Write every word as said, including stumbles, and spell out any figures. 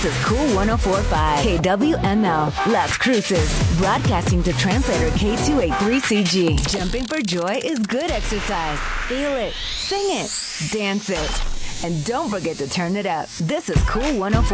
This is Cool ten forty-five K W M L, Las Cruces, broadcasting to translator K two eighty-three C G. Jumping for joy is good exercise. Feel it, sing it, dance it, and don't forget to turn it up. This is Cool ten forty-five.